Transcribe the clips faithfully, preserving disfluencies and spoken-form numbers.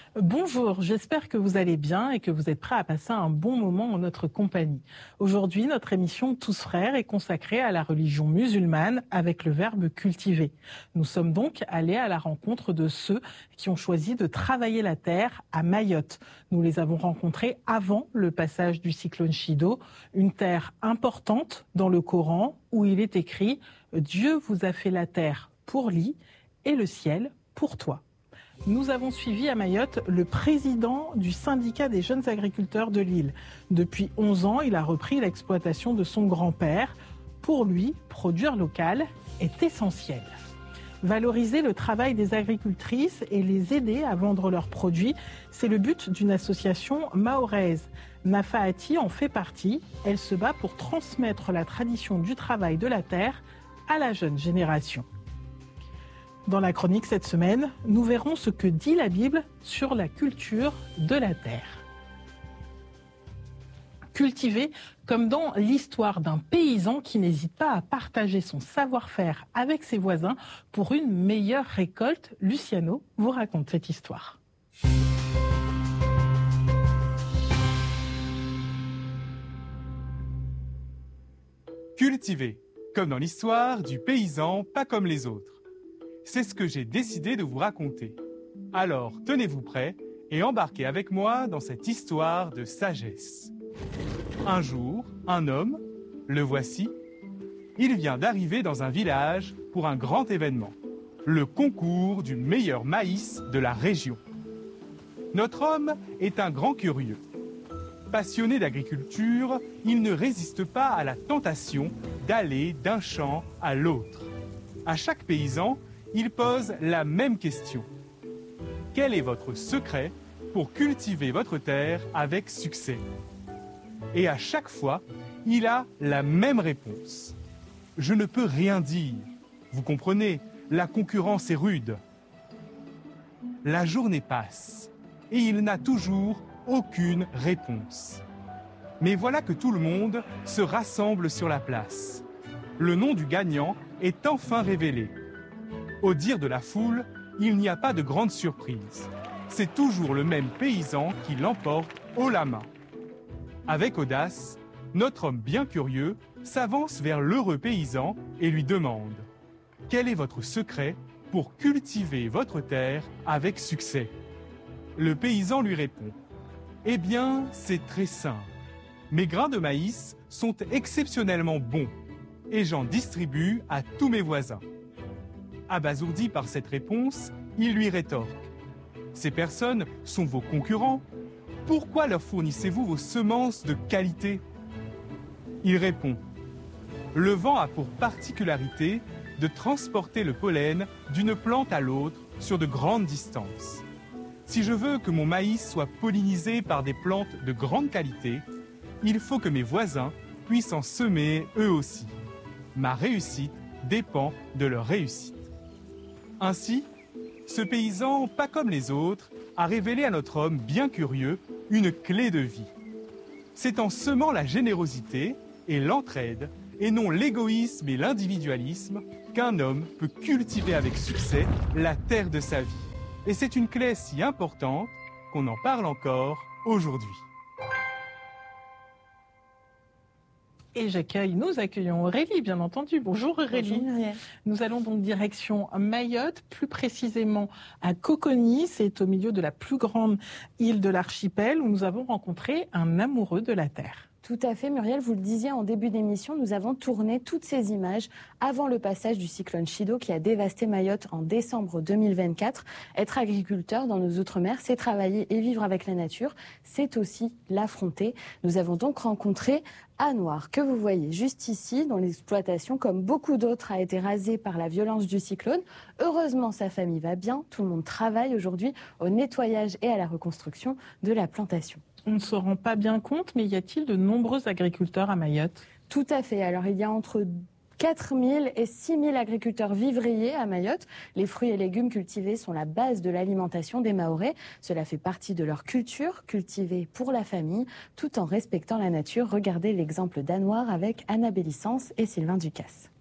Bonjour, j'espère que vous allez bien et que vous êtes prêts à passer un bon moment en notre compagnie. Aujourd'hui, notre émission Tous Frères est consacrée à la religion musulmane avec le verbe cultiver. Nous sommes donc allés à la rencontre de ceux qui ont choisi de travailler la terre à Mayotte. Nous les avons rencontrés avant le passage du cyclone Chido, une terre importante dans le Coran où il est écrit « Dieu vous a fait la terre pour lui et le ciel pour toi ». Nous avons suivi à Mayotte le président du syndicat des jeunes agriculteurs de l'île. Depuis onze ans, il a repris l'exploitation de son grand-père. Pour lui, produire local est essentiel. Valoriser le travail des agricultrices et les aider à vendre leurs produits, c'est le but d'une association mahoraise. Nafa Hati en fait partie. Elle se bat pour transmettre la tradition du travail de la terre à la jeune génération. Dans la chronique cette semaine, nous verrons ce que dit la Bible sur la culture de la terre. Cultiver comme dans l'histoire d'un paysan qui n'hésite pas à partager son savoir-faire avec ses voisins pour une meilleure récolte. Luciano vous raconte cette histoire. Cultiver, comme dans l'histoire du paysan pas comme les autres. C'est ce que j'ai décidé de vous raconter. Alors, tenez-vous prêts et embarquez avec moi dans cette histoire de sagesse. Un jour, un homme, le voici, il vient d'arriver dans un village pour un grand événement, le concours du meilleur maïs de la région. Notre homme est un grand curieux. Passionné d'agriculture, il ne résiste pas à la tentation d'aller d'un champ à l'autre. À chaque paysan, il pose la même question. Quel est votre secret pour cultiver votre terre avec succès? Et à chaque fois, il a la même réponse. Je ne peux rien dire. Vous comprenez, la concurrence est rude. La journée passe et il n'a toujours aucune réponse. Mais voilà que tout le monde se rassemble sur la place. Le nom du gagnant est enfin révélé. Au dire de la foule, il n'y a pas de grande surprise. C'est toujours le même paysan qui l'emporte haut la main. Avec audace, notre homme bien curieux s'avance vers l'heureux paysan et lui demande « Quel est votre secret pour cultiver votre terre avec succès ?» Le paysan lui répond « Eh bien, c'est très simple. Mes grains de maïs sont exceptionnellement bons et j'en distribue à tous mes voisins. » Abasourdi par cette réponse, il lui rétorque « Ces personnes sont vos concurrents. Pourquoi leur fournissez-vous vos semences de qualité ?» Il répond « Le vent a pour particularité de transporter le pollen d'une plante à l'autre sur de grandes distances. Si je veux que mon maïs soit pollinisé par des plantes de grande qualité, il faut que mes voisins puissent en semer eux aussi. Ma réussite dépend de leur réussite. » Ainsi, ce paysan, pas comme les autres, a révélé à notre homme bien curieux une clé de vie. C'est en semant la générosité et l'entraide, et non l'égoïsme et l'individualisme, qu'un homme peut cultiver avec succès la terre de sa vie. Et c'est une clé si importante qu'on en parle encore aujourd'hui. Et j'accueille, nous accueillons Aurélie, bien entendu. Bonjour Aurélie. Bonjour Muriel. Nous allons donc direction Mayotte, plus précisément à Coconi. C'est au milieu de la plus grande île de l'archipel où nous avons rencontré un amoureux de la terre. Tout à fait, Muriel, vous le disiez en début d'émission, nous avons tourné toutes ces images avant le passage du cyclone Chido qui a dévasté Mayotte en décembre deux mille vingt-quatre. Être agriculteur dans nos outre-mer, c'est travailler et vivre avec la nature, c'est aussi l'affronter. Nous avons donc rencontré Anouar, que vous voyez juste ici, dont l'exploitation, comme beaucoup d'autres, a été rasée par la violence du cyclone. Heureusement, sa famille va bien, tout le monde travaille aujourd'hui au nettoyage et à la reconstruction de la plantation. On ne se rend pas bien compte, mais y a-t-il de nombreux agriculteurs à Mayotte? Tout à fait. Alors, il y a entre quatre mille et six mille agriculteurs vivriers à Mayotte. Les fruits et légumes cultivés sont la base de l'alimentation des Mahorais. Cela fait partie de leur culture, cultivée pour la famille, tout en respectant la nature. Regardez l'exemple d'Anouar avec Anna Bélissance et Sylvain Ducasse.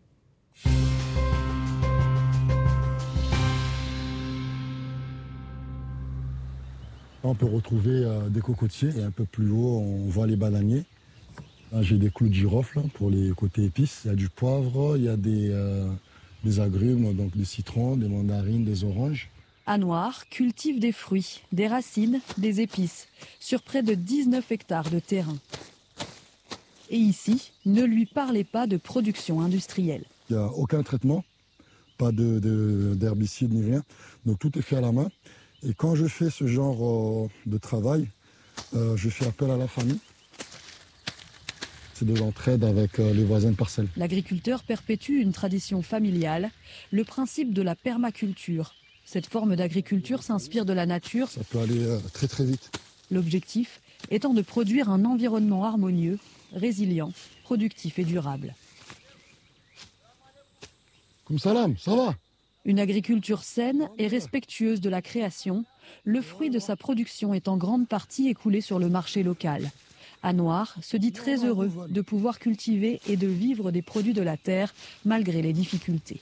On peut retrouver euh, des cocotiers et un peu plus haut, on voit les bananiers. Là, j'ai des clous de girofle pour les côtés épices. Il y a du poivre, il y a des, euh, des agrumes, donc des citrons, des mandarines, des oranges. Anouar cultive des fruits, des racines, des épices sur près de dix-neuf hectares de terrain. Et ici, ne lui parlez pas de production industrielle. Il n'y a aucun traitement, pas de, de, d'herbicide ni rien. Donc tout est fait à la main. Et quand je fais ce genre euh, de travail, euh, je fais appel à la famille. C'est de l'entraide avec euh, les voisins de parcelle. L'agriculteur perpétue une tradition familiale, le principe de la permaculture. Cette forme d'agriculture s'inspire de la nature. Ça peut aller euh, très très vite. L'objectif étant de produire un environnement harmonieux, résilient, productif et durable. Comme salam, ça va? Une agriculture saine et respectueuse de la création, le fruit de sa production est en grande partie écoulé sur le marché local. Anouar se dit très heureux de pouvoir cultiver et de vivre des produits de la terre malgré les difficultés.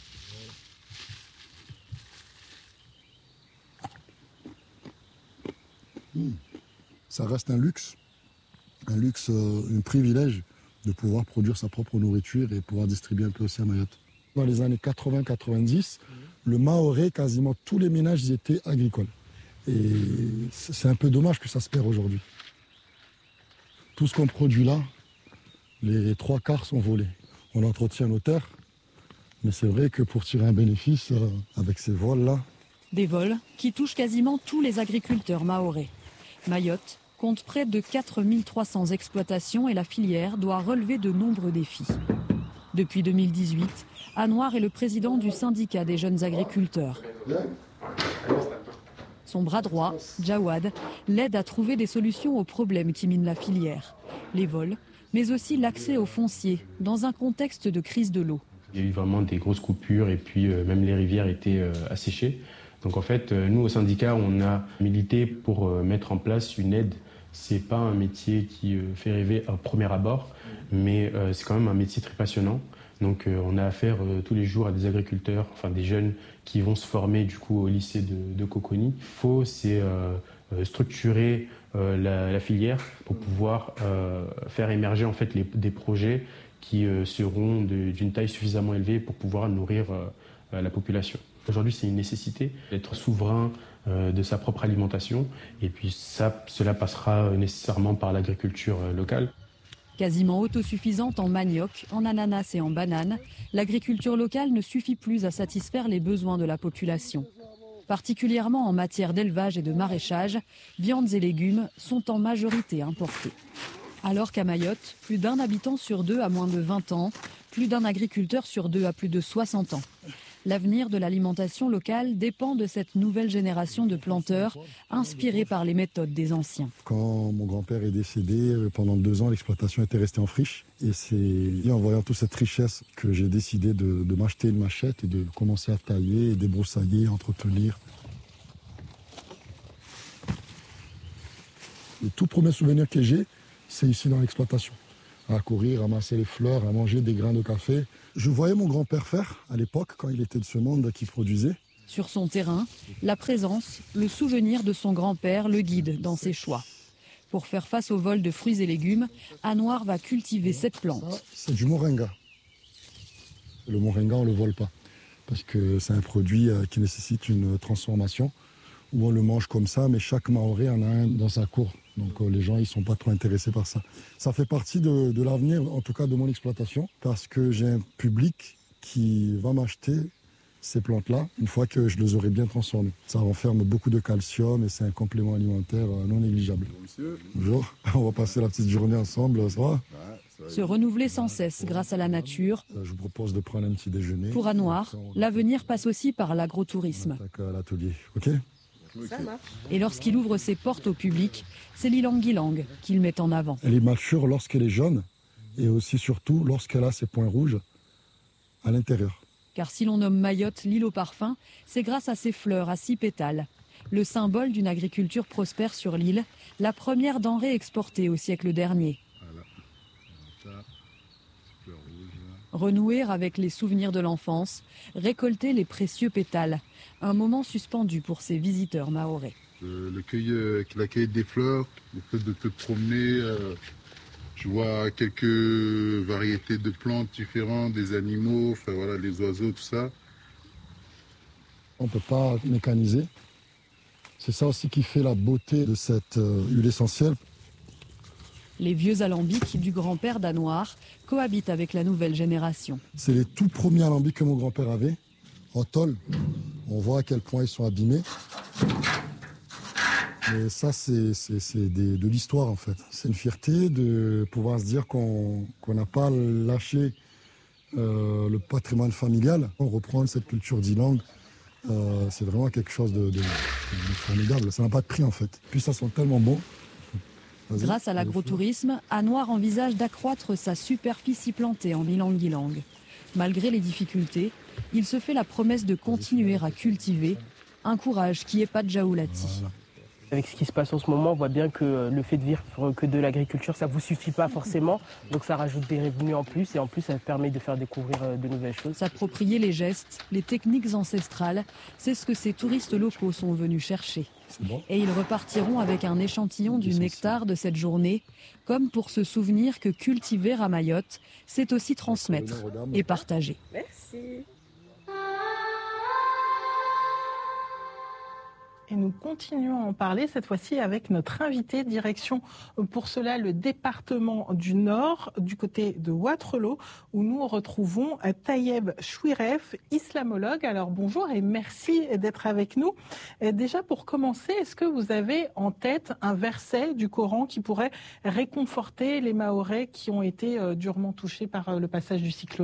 Mmh. Ça reste un luxe, un luxe, euh, un privilège de pouvoir produire sa propre nourriture et pouvoir distribuer un peu aussi à Mayotte. Dans les années quatre-vingts quatre-vingt-dix, le Mahorais, quasiment tous les ménages y étaient agricoles. Et c'est un peu dommage que ça se perd aujourd'hui. Tout ce qu'on produit là, les trois quarts sont volés. On entretient nos terres, mais c'est vrai que pour tirer un bénéfice euh, avec ces vols-là... Des vols qui touchent quasiment tous les agriculteurs mahorais. Mayotte compte près de quatre mille trois cents exploitations et la filière doit relever de nombreux défis. Depuis deux mille dix-huit, Anouar est le président du syndicat des jeunes agriculteurs. Son bras droit, Jawad, l'aide à trouver des solutions aux problèmes qui minent la filière. Les vols, mais aussi l'accès au foncier, dans un contexte de crise de l'eau. Il y a eu vraiment des grosses coupures et puis euh, même les rivières étaient euh, asséchées. Donc en fait, euh, nous au syndicat, on a milité pour euh, mettre en place une aide. C'est pas un métier qui euh, fait rêver à premier abord, mais euh, c'est quand même un métier très passionnant. Donc euh, on a affaire euh, tous les jours à des agriculteurs, enfin des jeunes qui vont se former du coup au lycée de, de Coconi. Il faut c'est euh, structurer euh, la, la filière pour pouvoir euh, faire émerger en fait les, des projets qui euh, seront de, d'une taille suffisamment élevée pour pouvoir nourrir euh, la population. Aujourd'hui, c'est une nécessité d'être souverain euh, de sa propre alimentation et puis ça, cela passera nécessairement par l'agriculture euh, locale. Quasiment autosuffisante en manioc, en ananas et en bananes, l'agriculture locale ne suffit plus à satisfaire les besoins de la population. Particulièrement en matière d'élevage et de maraîchage, viandes et légumes sont en majorité importés. Alors qu'à Mayotte, plus d'un habitant sur deux a moins de vingt ans, plus d'un agriculteur sur deux a plus de soixante ans. L'avenir de l'alimentation locale dépend de cette nouvelle génération de planteurs inspirés par les méthodes des anciens. Quand mon grand-père est décédé, pendant deux ans, l'exploitation était restée en friche. Et c'est en voyant toute cette richesse que j'ai décidé de, de m'acheter une machette et de commencer à tailler, débroussailler, entretenir. Le tout premier souvenir que j'ai, c'est ici dans l'exploitation. À courir, à ramasser les fleurs, à manger des grains de café. Je voyais mon grand-père faire à l'époque, quand il était de ce monde qui produisait. Sur son terrain, la présence, le souvenir de son grand-père le guide dans ses choix. Pour faire face au vol de fruits et légumes, Anouar va cultiver cette plante. C'est du moringa. Le moringa, on ne le vole pas, parce que c'est un produit qui nécessite une transformation, où on le mange comme ça, mais chaque Mahorais en a un dans sa cour. Donc euh, les gens, ils ne sont pas trop intéressés par ça. Ça fait partie de, de l'avenir, en tout cas de mon exploitation, parce que j'ai un public qui va m'acheter ces plantes-là une fois que je les aurai bien transformées. Ça renferme beaucoup de calcium et c'est un complément alimentaire euh, non négligeable. Bonjour, Bonjour. On va passer la petite journée ensemble, ça va? Se renouveler sans cesse grâce à la nature. Je vous propose de prendre un petit déjeuner. Pour Anouar, l'avenir passe aussi par l'agrotourisme. À l'atelier, ok? Et lorsqu'il ouvre ses portes au public, c'est l'ilang-ilang qu'il met en avant. Elle est mature lorsqu'elle est jaune et aussi surtout lorsqu'elle a ses points rouges à l'intérieur. Car si l'on nomme Mayotte l'île au parfum, c'est grâce à ses fleurs à six pétales. Le symbole d'une agriculture prospère sur l'île, la première denrée exportée au siècle dernier. Renouer avec les souvenirs de l'enfance, récolter les précieux pétales, un moment suspendu pour ces visiteurs mahorais. Euh, le cueil, euh, la cueillette des fleurs, le fait de te promener, euh, tu vois quelques variétés de plantes différentes, des animaux, enfin voilà, les oiseaux, tout ça. On ne peut pas mécaniser. C'est ça aussi qui fait la beauté de cette euh, huile essentielle. Les vieux alambics du grand-père d'Anouar cohabitent avec la nouvelle génération. C'est les tout premiers alambics que mon grand-père avait, en tôle. On voit à quel point ils sont abîmés. Mais ça, c'est, c'est, c'est des, de l'histoire, en fait. C'est une fierté de pouvoir se dire qu'on qu'on n'a pas lâché euh, le patrimoine familial. On reprend cette culture d'Ilang. Euh, c'est vraiment quelque chose de, de, de formidable. Ça n'a pas de prix, en fait. Puis ça sent tellement bon. Vas-y. Grâce à l'agrotourisme, Anouar envisage d'accroître sa superficie plantée en ilang-ilang. Malgré les difficultés, il se fait la promesse de continuer à cultiver, un courage qui épate Jaoulati. Voilà. Avec ce qui se passe en ce moment, on voit bien que le fait de vivre que de l'agriculture, ça ne vous suffit pas forcément. Donc ça rajoute des revenus en plus et en plus ça permet de faire découvrir de nouvelles choses. S'approprier les gestes, les techniques ancestrales, c'est ce que ces touristes locaux sont venus chercher. Bon. Et ils repartiront avec un échantillon du nectar de cette journée, comme pour se souvenir que cultiver à Mayotte, c'est aussi transmettre et partager. Merci. Et nous continuons à en parler, cette fois-ci avec notre invité, direction pour cela le département du Nord, du côté de Wattrelos, où nous retrouvons Tayeb Chouiref, islamologue. Alors bonjour et merci d'être avec nous. Et déjà pour commencer, est-ce que vous avez en tête un verset du Coran qui pourrait réconforter les Mahorais qui ont été durement touchés par le passage du cyclone ?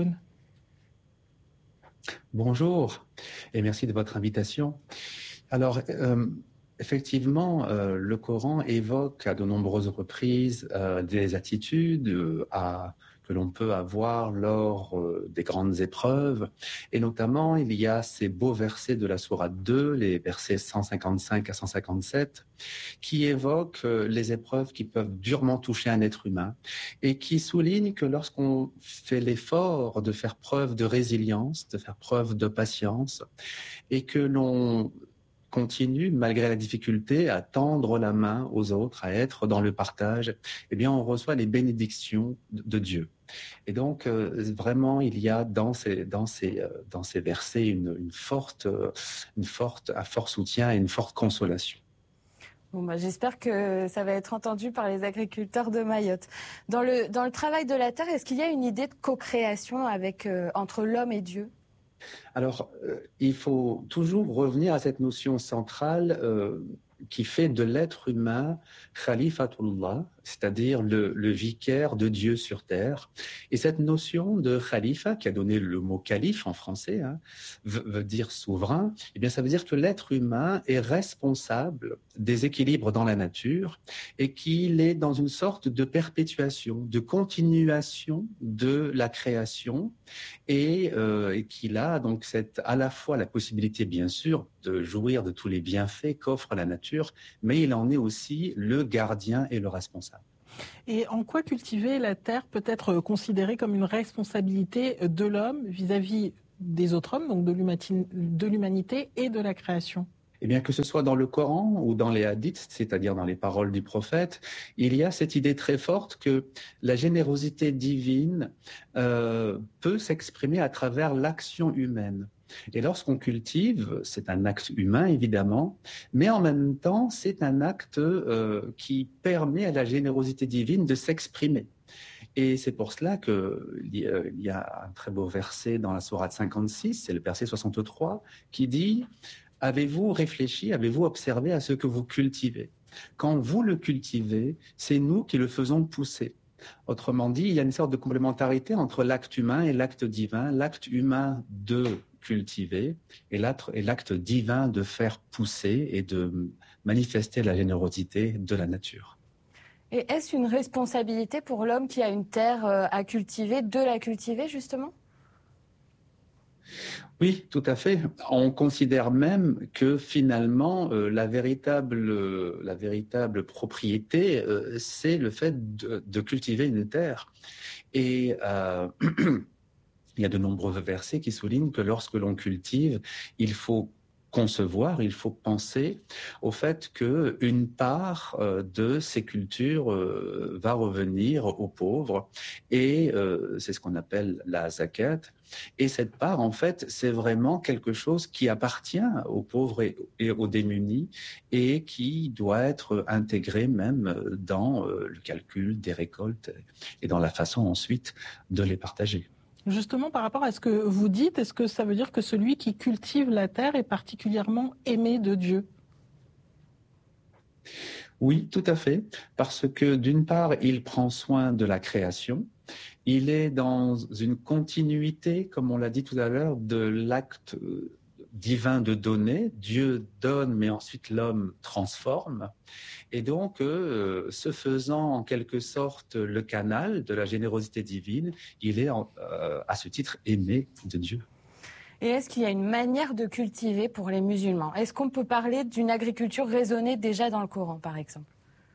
Bonjour et merci de votre invitation. Alors, euh, effectivement, euh, le Coran évoque à de nombreuses reprises euh, des attitudes euh, à, que l'on peut avoir lors euh, des grandes épreuves. Et notamment, il y a ces beaux versets de la sourate deux, les versets cent cinquante-cinq à cent cinquante-sept, qui évoquent euh, les épreuves qui peuvent durement toucher un être humain et qui soulignent que lorsqu'on fait l'effort de faire preuve de résilience, de faire preuve de patience, et que l'on continue, malgré la difficulté, à tendre la main aux autres, à être dans le partage, eh bien, on reçoit les bénédictions de Dieu. Et donc, euh, vraiment, il y a dans ces, dans ces, euh, dans ces versets une, une forte, euh, une forte, un fort soutien et une forte consolation. Bon, bah, j'espère que ça va être entendu par les agriculteurs de Mayotte. Dans le, dans le travail de la terre, est-ce qu'il y a une idée de co-création avec, euh, entre l'homme et Dieu ? Alors, euh, il faut toujours revenir à cette notion centrale euh, qui fait de l'être humain Khalifatullah, c'est-à-dire le, le vicaire de Dieu sur terre. Et cette notion de Khalifa, qui a donné le mot calife en français, hein, veut, veut dire souverain, eh bien ça veut dire que l'être humain est responsable des équilibres dans la nature et qu'il est dans une sorte de perpétuation, de continuation de la création et, euh, et qu'il a donc cette, à la fois la possibilité, bien sûr, de jouir de tous les bienfaits qu'offre la nature, mais il en est aussi le gardien et le responsable. Et en quoi cultiver la terre peut être considérée comme une responsabilité de l'homme vis-à-vis des autres hommes, donc de l'humanité et de la création ? Eh bien, que ce soit dans le Coran ou dans les hadiths, c'est-à-dire dans les paroles du prophète, il y a cette idée très forte que la générosité divine euh, peut s'exprimer à travers l'action humaine. Et lorsqu'on cultive, c'est un acte humain évidemment, mais en même temps, c'est un acte euh, qui permet à la générosité divine de s'exprimer. Et c'est pour cela qu'il y a un très beau verset dans la sourate cinquante-six, c'est le verset soixante-trois, qui dit « Avez-vous réfléchi, avez-vous observé à ce que vous cultivez ? Quand vous le cultivez, c'est nous qui le faisons pousser. » Autrement dit, il y a une sorte de complémentarité entre l'acte humain et l'acte divin, l'acte humain de cultiver et l'acte divin de faire pousser et de manifester la générosité de la nature. Et est-ce une responsabilité pour l'homme qui a une terre à cultiver, de la cultiver justement ? Oui, tout à fait. On considère même que finalement, euh, la véritable, euh, la véritable propriété, euh, c'est le fait de, de cultiver une terre. Et euh, il y a de nombreux versets qui soulignent que lorsque l'on cultive, il faut concevoir, il faut penser au fait qu'une part euh, de ces cultures euh, va revenir aux pauvres, et euh, c'est ce qu'on appelle la zakat. Et cette part, en fait, c'est vraiment quelque chose qui appartient aux pauvres et, et aux démunis, et qui doit être intégré même dans euh, le calcul des récoltes et dans la façon ensuite de les partager. Justement, par rapport à ce que vous dites, est-ce que ça veut dire que celui qui cultive la terre est particulièrement aimé de Dieu ? Oui, tout à fait, parce que d'une part, il prend soin de la création, il est dans une continuité, comme on l'a dit tout à l'heure, de l'acte divin de donner. Dieu donne, mais ensuite l'homme transforme. Et donc, euh, ce faisant en quelque sorte le canal de la générosité divine, il est en, euh, à ce titre aimé de Dieu. Et est-ce qu'il y a une manière de cultiver pour les musulmans ? Est-ce qu'on peut parler d'une agriculture raisonnée déjà dans le Coran, par exemple ?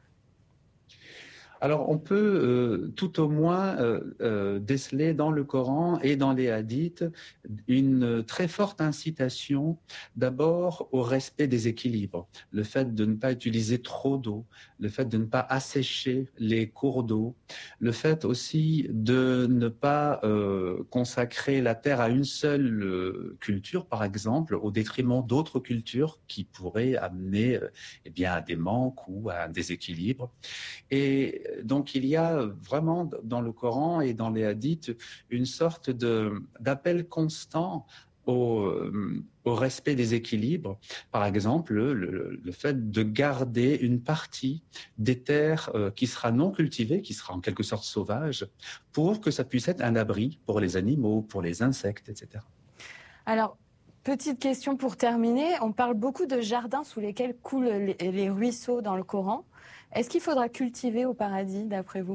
Alors, on peut euh, tout au moins euh, euh, déceler dans le Coran et dans les hadiths une très forte incitation d'abord au respect des équilibres, le fait de ne pas utiliser trop d'eau, le fait de ne pas assécher les cours d'eau, le fait aussi de ne pas euh, consacrer la terre à une seule euh, culture, par exemple, au détriment d'autres cultures qui pourraient amener euh, eh bien, à des manques ou à un déséquilibre. Et donc, il y a vraiment dans le Coran et dans les hadiths une sorte de, d'appel constant au, au respect des équilibres. Par exemple, le, le fait de garder une partie des terres euh, qui sera non cultivée, qui sera en quelque sorte sauvage, pour que ça puisse être un abri pour les animaux, pour les insectes, et cetera. Alors, petite question pour terminer. On parle beaucoup de jardins sous lesquels coulent les, les ruisseaux dans le Coran. Est-ce qu'il faudra cultiver au paradis, d'après vous ?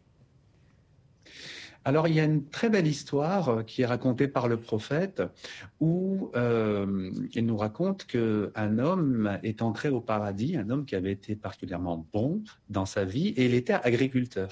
Alors, il y a une très belle histoire qui est racontée par le prophète où euh, il nous raconte qu'un homme est entré au paradis, un homme qui avait été particulièrement bon dans sa vie, et il était agriculteur.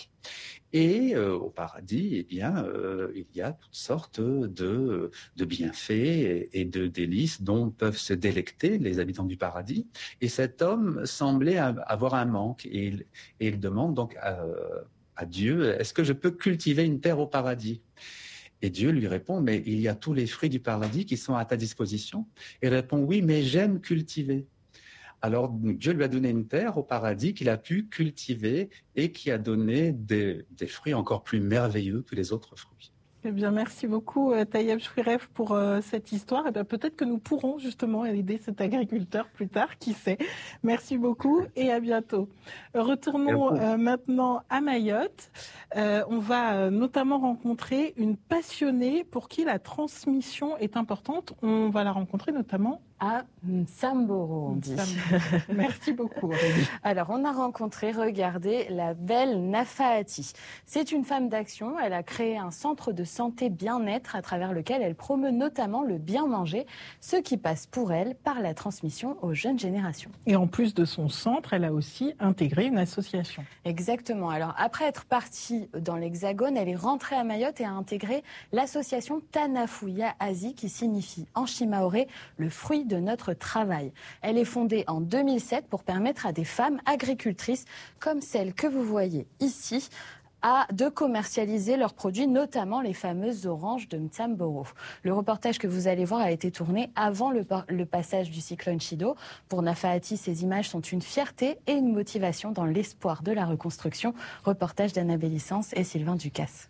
Et euh, au paradis, eh bien, euh, il y a toutes sortes de, de bienfaits et, et de délices dont peuvent se délecter les habitants du paradis. Et cet homme semblait avoir un manque, et il, et il demande donc à, à Dieu, est-ce que je peux cultiver une terre au paradis ? Et Dieu lui répond, mais il y a tous les fruits du paradis qui sont à ta disposition. Et il répond, oui, mais j'aime cultiver. Alors Dieu lui a donné une terre au paradis qu'il a pu cultiver et qui a donné des, des fruits encore plus merveilleux que les autres fruits. Eh bien, merci beaucoup Taïeb Chouiref pour euh, cette histoire. Et bien, peut-être que nous pourrons justement aider cet agriculteur plus tard, qui sait. Merci beaucoup et à bientôt. Retournons euh, maintenant à Mayotte. Euh, on va euh, notamment rencontrer une passionnée pour qui la transmission est importante. On va la rencontrer notamment à Msamboro, on dit. Merci beaucoup, Aurélie. Alors, on a rencontré, regardez, la belle Nafaati. C'est une femme d'action. Elle a créé un centre de santé bien-être à travers lequel elle promeut notamment le bien manger, ce qui passe pour elle par la transmission aux jeunes générations. Et en plus de son centre, elle a aussi intégré une association. Exactement. Alors, après être partie dans l'Hexagone, elle est rentrée à Mayotte et a intégré l'association Tanafuya Azi, qui signifie en shimaoré le fruit de notre travail. Elle est fondée en deux mille sept pour permettre à des femmes agricultrices comme celle que vous voyez ici à de commercialiser leurs produits, notamment les fameuses oranges de Msamboro. Le reportage que vous allez voir a été tourné avant le, le passage du cyclone Chido. Pour Nafaati, ces images sont une fierté et une motivation dans l'espoir de la reconstruction. Reportage d'Annabelle Licence et Sylvain Ducasse.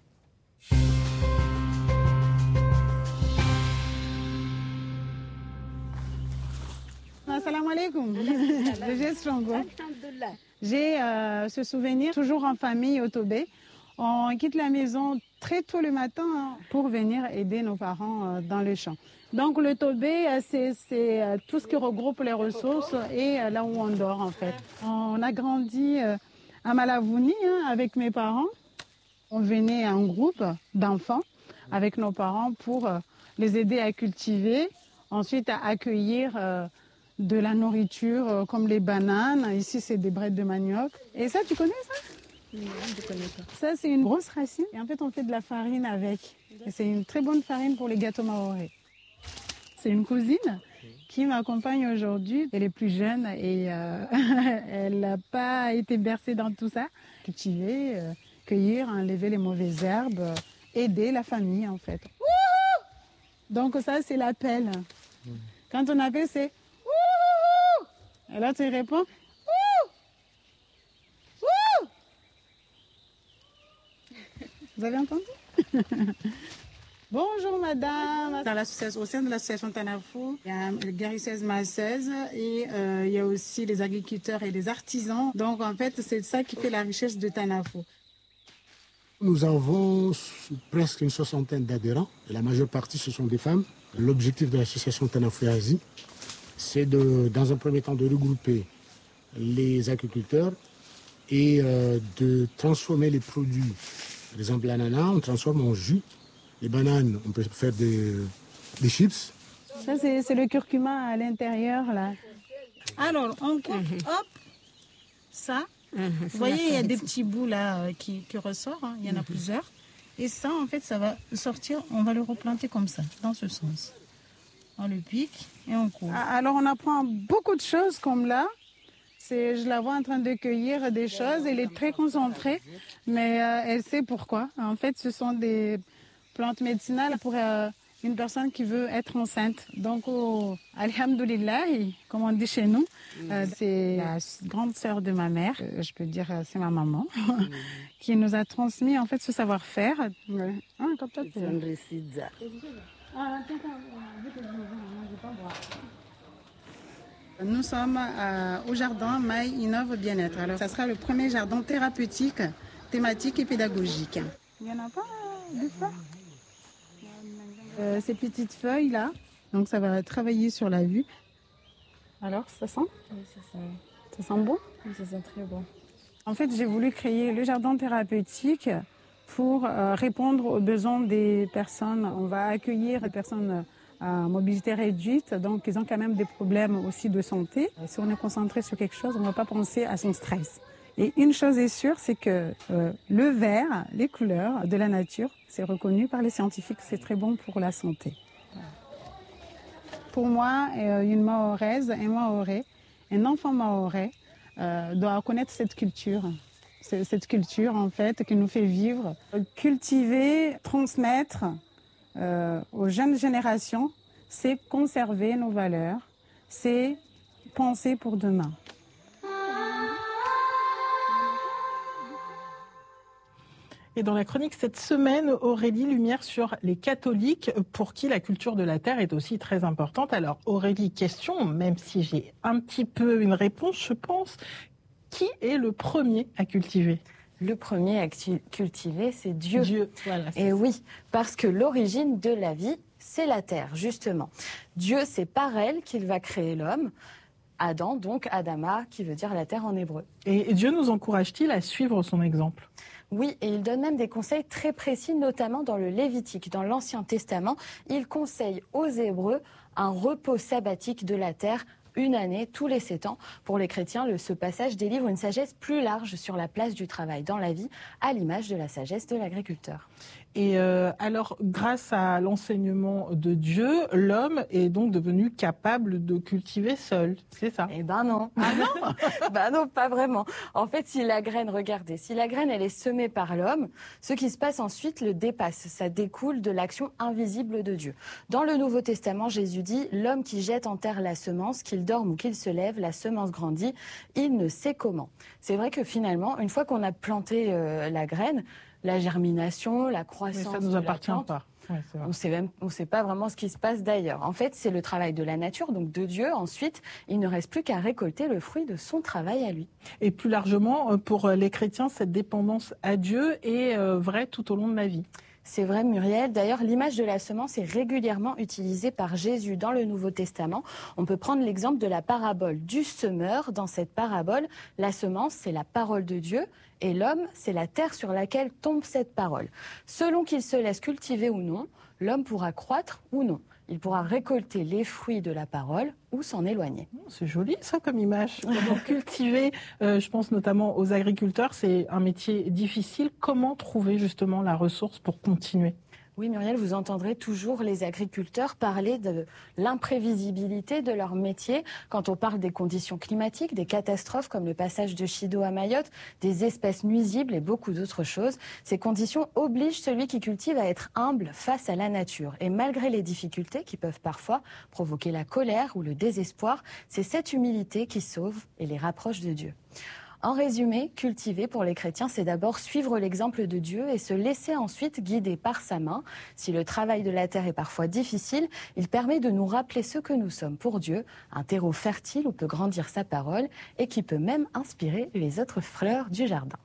Assalamu alaikum. J'ai euh, ce souvenir, toujours en famille au Tobé. On quitte la maison très tôt le matin hein, pour venir aider nos parents euh, dans le champ. Donc le Tobé, euh, c'est euh, tout ce qui regroupe les ressources et euh, là où on dort en fait. On a grandi euh, à Malavouni hein, avec mes parents. On venait en groupe d'enfants avec nos parents pour euh, les aider à cultiver, ensuite à accueillir euh, de la nourriture euh, comme les bananes. Ici, c'est des brettes de manioc. Et ça, tu connais ça? Non, je ne connais pas. Ça, c'est une grosse racine. Et en fait, on fait de la farine avec. Et c'est une très bonne farine pour les gâteaux maoré. C'est une cousine qui m'accompagne aujourd'hui. Elle est plus jeune et euh, elle n'a pas été bercée dans tout ça. Cultiver, euh, cueillir, enlever les mauvaises herbes, euh, aider la famille en fait. Wouhou! Donc ça c'est l'appel. Mmh. Quand on appelle c'est wouhou! Et là tu réponds wouhou! Wouhou! Vous avez entendu? Bonjour madame. Dans l'association, au sein de l'association Tanafo, il y a les guérisseuses masseuses et euh, il y a aussi les agriculteurs et les artisans. Donc en fait, c'est ça qui fait la richesse de Tanafo. Nous avons presque une soixantaine d'adhérents. La majeure partie, ce sont des femmes. L'objectif de l'association Tanafo Asie, c'est de, dans un premier temps de regrouper les agriculteurs et euh, de transformer les produits. Par exemple, l'ananas, on transforme en jus. Les bananes, on peut faire des, des chips. Ça, c'est, c'est le curcuma à l'intérieur, là. Alors, on coupe, mm-hmm. hop, ça. Mm-hmm. Vous voyez, il y a des petits bouts, là, qui, qui ressortent. Hein. Il y en a mm-hmm. plusieurs. Et ça, en fait, ça va sortir. On va le replanter comme ça, dans ce sens. On le pique et on coupe. Alors, on apprend beaucoup de choses, comme là. C'est, je la vois en train de cueillir des choses. Elle est très concentrée, mais euh, elle sait pourquoi. En fait, ce sont des plantes médicinales pour euh, une personne qui veut être enceinte. Donc, oh, alhamdoulilah, comme on dit chez nous, euh, c'est la grande sœur de ma mère, euh, je peux dire c'est ma maman, qui nous a transmis en fait ce savoir-faire. Ouais. Ah, comme ça, c'est un récit. Nous sommes euh, au jardin Maï Innove Bien-être. Alors, ça sera le premier jardin thérapeutique, thématique et pédagogique. Il n'y en a pas de ça. Euh, ces petites feuilles là, donc ça va travailler sur la vue. Alors, ça sent? Oui, ça sent. Ça sent bon? Oui, ça sent très bon. En fait, j'ai voulu créer le jardin thérapeutique pour euh, répondre aux besoins des personnes. On va accueillir des personnes à mobilité réduite, donc ils ont quand même des problèmes aussi de santé. Si on est concentré sur quelque chose, on ne va pas penser à son stress. Et une chose est sûre, c'est que euh, le vert, les couleurs de la nature, c'est reconnu par les scientifiques, c'est très bon pour la santé. Pour moi, euh, une Mahoraise, un Mahorais, un enfant Mahorais euh, doit connaître cette culture. C'est cette culture, en fait, qui nous fait vivre. Cultiver, transmettre euh, aux jeunes générations, c'est conserver nos valeurs, c'est penser pour demain. Et dans la chronique cette semaine, Aurélie, lumière sur les catholiques pour qui la culture de la terre est aussi très importante. Alors Aurélie, question, même si j'ai un petit peu une réponse, je pense, qui est le premier à cultiver ? Le premier à cultiver, c'est Dieu. Dieu, voilà. Et ça. Oui, parce que l'origine de la vie, c'est la terre, justement. Dieu, c'est par elle qu'il va créer l'homme. Adam, donc Adama, qui veut dire la terre en hébreu. Et Dieu nous encourage-t-il à suivre son exemple ? Oui, et il donne même des conseils très précis, notamment dans le Lévitique, dans l'Ancien Testament. Il conseille aux Hébreux un repos sabbatique de la terre, une année, tous les sept ans. Pour les chrétiens, le, ce passage délivre une sagesse plus large sur la place du travail dans la vie, à l'image de la sagesse de l'agriculteur. Et euh, alors, grâce à l'enseignement de Dieu, l'homme est donc devenu capable de cultiver seul, c'est ça ? Eh ben non. Ah non Ben non, pas vraiment. En fait, si la graine, regardez, si la graine, elle est semée par l'homme, ce qui se passe ensuite le dépasse. Ça découle de l'action invisible de Dieu. Dans le Nouveau Testament, Jésus dit « L'homme qui jette en terre la semence, qu'il dorme ou qu'il se lève, la semence grandit, il ne sait comment. » C'est vrai que finalement, une fois qu'on a planté euh, la graine, la germination, la croissance. Mais ça ne nous appartient plante, pas. Ouais, on sait même, on sait pas vraiment ce qui se passe d'ailleurs. En fait, c'est le travail de la nature, donc de Dieu. Ensuite, il ne reste plus qu'à récolter le fruit de son travail à lui. Et plus largement, pour les chrétiens, cette dépendance à Dieu est vraie tout au long de la vie. C'est vrai, Muriel. D'ailleurs, l'image de la semence est régulièrement utilisée par Jésus dans le Nouveau Testament. On peut prendre l'exemple de la parabole du semeur. Dans cette parabole, la semence, c'est la parole de Dieu et l'homme, c'est la terre sur laquelle tombe cette parole. Selon qu'il se laisse cultiver ou non, l'homme pourra croître ou non. Il pourra récolter les fruits de la parole ou s'en éloigner. C'est joli ça comme image. Donc, cultiver, euh, je pense notamment aux agriculteurs, c'est un métier difficile. Comment trouver justement la ressource pour continuer ? Oui, Muriel, vous entendrez toujours les agriculteurs parler de l'imprévisibilité de leur métier quand on parle des conditions climatiques, des catastrophes comme le passage de Chido à Mayotte, des espèces nuisibles et beaucoup d'autres choses. Ces conditions obligent celui qui cultive à être humble face à la nature. Et malgré les difficultés qui peuvent parfois provoquer la colère ou le désespoir, c'est cette humilité qui sauve et les rapproche de Dieu. En résumé, cultiver pour les chrétiens, c'est d'abord suivre l'exemple de Dieu et se laisser ensuite guider par sa main. Si le travail de la terre est parfois difficile, il permet de nous rappeler ce que nous sommes pour Dieu, un terreau fertile où peut grandir sa parole et qui peut même inspirer les autres fleurs du jardin.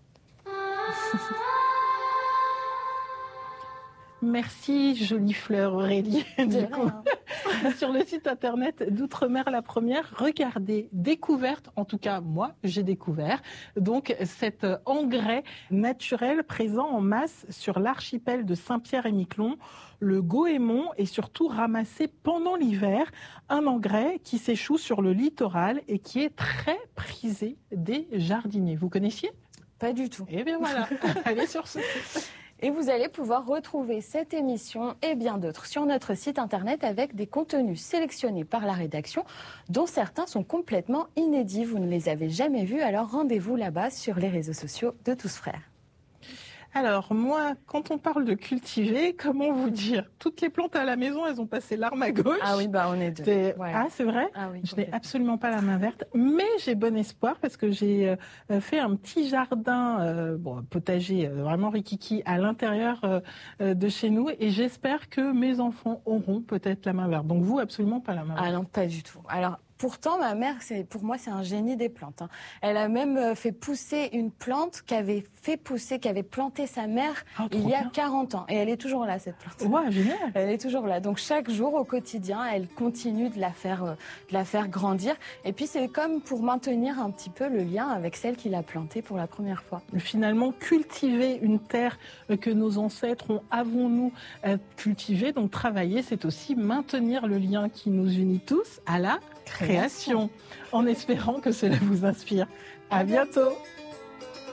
Merci, jolie fleur Aurélie. Du coup, sur le site internet d'Outre-mer la Première, regardez, découverte, en tout cas moi j'ai découvert, donc cet engrais naturel présent en masse sur l'archipel de Saint-Pierre-et-Miquelon, le goémon est surtout ramassé pendant l'hiver, un engrais qui s'échoue sur le littoral et qui est très prisé des jardiniers. Vous connaissiez ? Pas du tout. Eh bien voilà, allez sur ce site. Et vous allez pouvoir retrouver cette émission et bien d'autres sur notre site internet avec des contenus sélectionnés par la rédaction dont certains sont complètement inédits. Vous ne les avez jamais vus, alors rendez-vous là-bas sur les réseaux sociaux de Tous Frères. Alors moi, quand on parle de cultiver, comment vous dire ? Toutes les plantes à la maison, elles ont passé l'arme à gauche. Ah oui, bah on est deux. C'est... Ouais. Ah c'est vrai ? Ah oui, je n'ai absolument pas la main verte, mais j'ai bon espoir parce que j'ai euh, fait un petit jardin, euh, bon, potager euh, vraiment rikiki à l'intérieur euh, de chez nous et j'espère que mes enfants auront peut-être la main verte. Donc vous, absolument pas la main verte. Ah non, pas du tout. Alors pourtant, ma mère, c'est, pour moi, c'est un génie des plantes. Hein. Elle a même fait pousser une plante qu'avait fait pousser, qu'avait planté sa mère oh, il y a bien. quarante ans. Et elle est toujours là, cette plante. Ouais, génial. Elle est toujours là. Donc chaque jour, au quotidien, elle continue de la faire, euh, de la faire grandir. Et puis c'est comme pour maintenir un petit peu le lien avec celle qui l'a plantée pour la première fois. Finalement, cultiver une terre que nos ancêtres ont avant nous euh, cultivée, donc travailler, c'est aussi maintenir le lien qui nous unit tous à la création, en espérant que cela vous inspire. À bientôt.